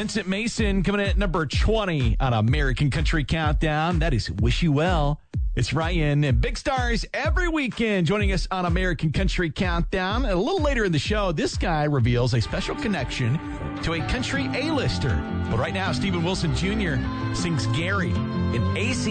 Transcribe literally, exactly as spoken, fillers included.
Vincent Mason coming in at number twenty on American Country Countdown. That is Wish You Well. It's Ryan and Big Stars every weekend joining us on American Country Countdown. And a little later in the show, this guy reveals a special connection to a country A-lister. But right now, Stephen Wilson Junior sings Gary in A C